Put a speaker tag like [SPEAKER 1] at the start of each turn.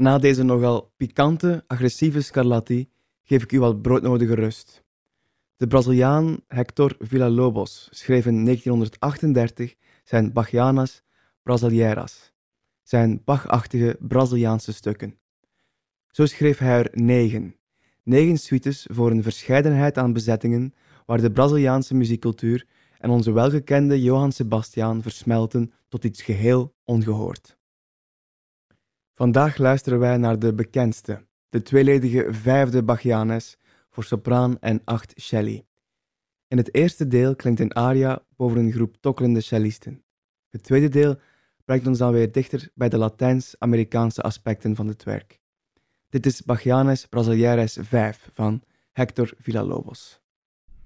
[SPEAKER 1] Na deze nogal pikante, agressieve Scarlatti geef ik u wat broodnodige rust. De Braziliaan Hector Villa-Lobos schreef in 1938 zijn Bachianas Brasileiras, zijn Bach-achtige Braziliaanse stukken. Zo schreef hij er 9 suites voor een verscheidenheid aan bezettingen waar de Braziliaanse muziekcultuur en onze welgekende Johann Sebastian versmelten tot iets geheel ongehoord. Vandaag luisteren wij naar de bekendste, de tweeledige 5e Bachianes voor sopraan en 8 celli. In het eerste deel klinkt een aria boven een groep tokkelende cellisten. Het tweede deel brengt ons dan weer dichter bij de Latijns-Amerikaanse aspecten van het werk. Dit is Bachianes Brasileiras 5 van Hector Villa-Lobos.